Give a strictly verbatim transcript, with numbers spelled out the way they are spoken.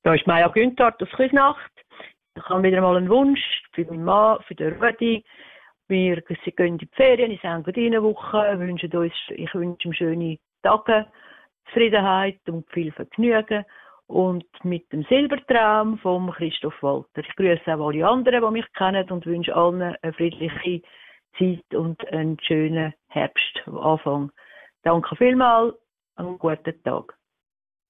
Da ist Maja Günther aus Küsnacht. Ich habe wieder mal einen Wunsch für meinen Mann, für den Rudi. Wir sie gehen in die Ferien, in die Engadinenwoche, wünschen uns, ich wünsche ihm schöne Tage, Zufriedenheit und viel Vergnügen. Und mit dem Silbertraum von Christoph Walter. Ich grüße auch alle anderen, die mich kennen, und wünsche allen eine friedliche Zeit und einen schönen Herbstanfang. Danke vielmals und einen guten Tag.